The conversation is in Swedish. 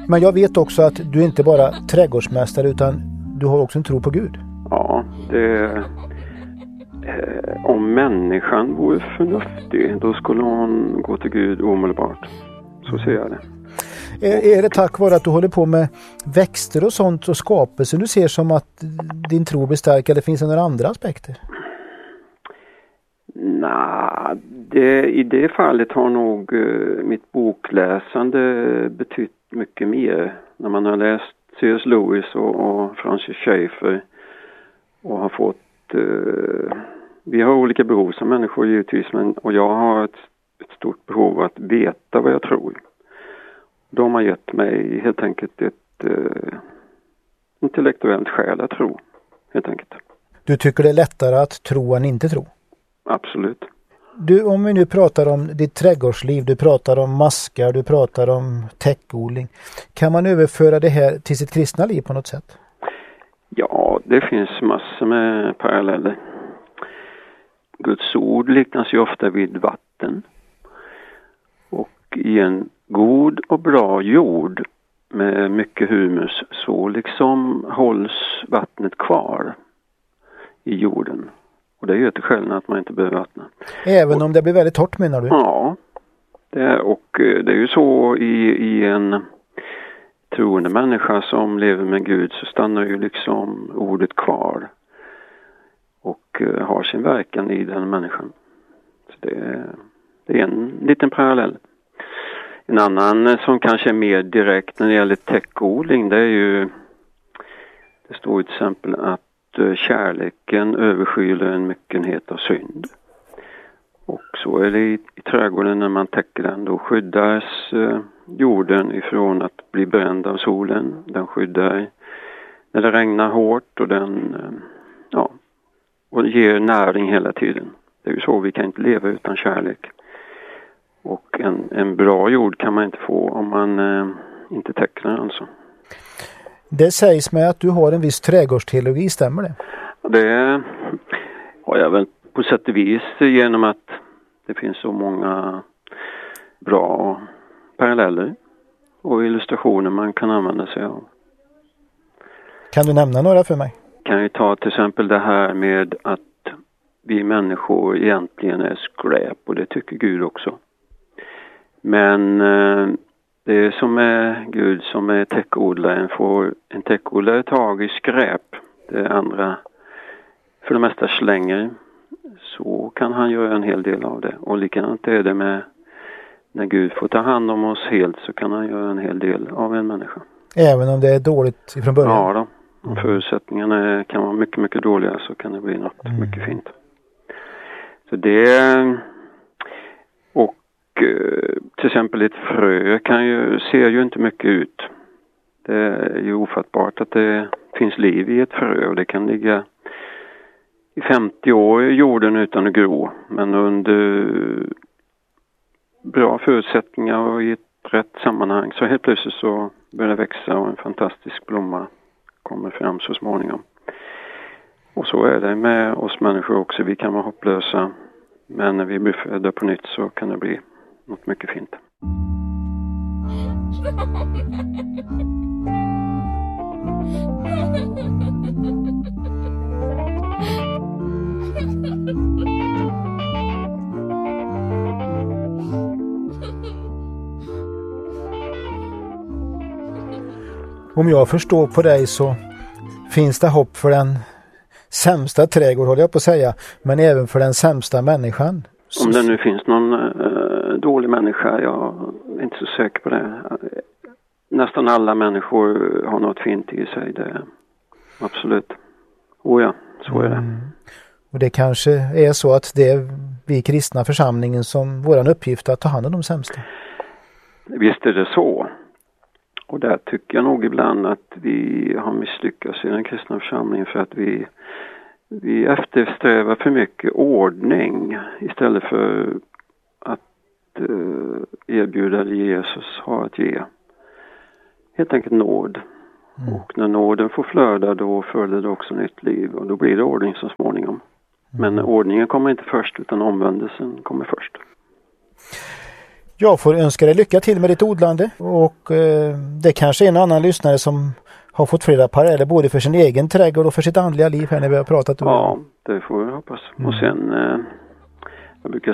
Men jag vet också att du inte bara är trädgårdsmästare utan du har också en tro på Gud. Ja, om människan vore förnuftig, då skulle hon gå till Gud omedelbart. Så ser jag det. Är det tack vare att du håller på med växter och sånt och skapelse du ser som att din tro blir stark, eller finns det några andra aspekter? Nej, i det fallet har nog mitt bokläsande betytt mycket mer. När man har läst C.S. Lewis och Francis Schaeffer och har fått... vi har olika behov som människor givetvis, och jag har ett stort behov att veta vad jag tror. De har gett mig helt enkelt ett intellektuellt skäl att tro, helt enkelt. Du tycker det är lättare att tro än inte tro? Absolut. Du, om vi nu pratar om ditt trädgårdsliv, du pratar om maskar, du pratar om täckodling. Kan man överföra det här till sitt kristna liv på något sätt? Ja, det finns massor med paralleller. Guds ord liknas ju ofta vid vatten. Och i en god och bra jord med mycket humus så liksom hålls vattnet kvar i jorden. Och det är ju till skälen att man inte behöver vattna. Även om det blir väldigt torrt, menar du? Ja, det är ju så i en troende människa som lever med Gud, så stannar ju liksom ordet kvar och har sin verkan i den människan. Så det är en liten parallell. En annan som kanske är mer direkt när det gäller täckodling, det är ju, det står till exempel att kärleken överskyler en myckenhet av synd. Och så är det i trädgården när man täcker den. Då skyddas jorden ifrån att bli bränd av solen. Den skyddar när det regnar hårt och den och ger näring hela tiden. Det är ju så, vi kan inte leva utan kärlek. Och en bra jord kan man inte få om man inte täcker den alltså. Det sägs med att du har en viss trädgårdsteologi, stämmer det? Det har jag väl på sätt och vis genom att det finns så många bra paralleller och illustrationer man kan använda sig av. Kan du nämna några för mig? Kan ju ta till exempel det här med att vi människor egentligen är skräp, och det tycker Gud också. Men det är som är Gud som är täckodlaren. Får en täckodlare tag i skräp, det andra för det mesta slänger, så kan han göra en hel del av det. Och likadant är det med när Gud får ta hand om oss helt, så kan han göra en hel del av en människa. Även om det är dåligt från början? Ja då. Om förutsättningarna kan vara mycket, mycket dåliga, så kan det bli något mycket fint. Så det... Och till exempel ett frö ser ju inte mycket ut. Det är ju ofattbart att det finns liv i ett frö, och det kan ligga i 50 år i jorden utan att gro. Men under bra förutsättningar och i ett rätt sammanhang så helt plötsligt så börjar det växa och en fantastisk blomma kommer fram så småningom. Och så är det med oss människor också. Vi kan vara hopplösa, men när vi blir födda på nytt så kan det bli något mycket fint. Om jag förstår på dig så finns det hopp för den sämsta trädgård, håller jag på att säga, men även för den sämsta människan. Om det nu finns någon dålig människa, jag är inte så säker på det. Nästan alla människor har något fint i sig, det absolut. Ja, så är det. Och det kanske är så att det är vi kristna församlingen som våran uppgift att ta hand om de sämsta. Visst är det så. Och där tycker jag nog ibland att vi har misslyckats i den kristna församlingen, för att vi eftersträvar för mycket ordning istället för att erbjuda det Jesus har att ge. Helt enkelt nåd. Och när nåden får flöda, då följer det också nytt liv, och då blir det ordning så småningom. Men ordningen kommer inte först, utan omvändelsen kommer först. Jag får önska dig lycka till med ditt odlande och det kanske är en annan lyssnare som har fått flera paralleller både för sin egen trädgård och för sitt andliga liv här när vi har pratat om. Ja, det får vi hoppas. Och sen, jag brukar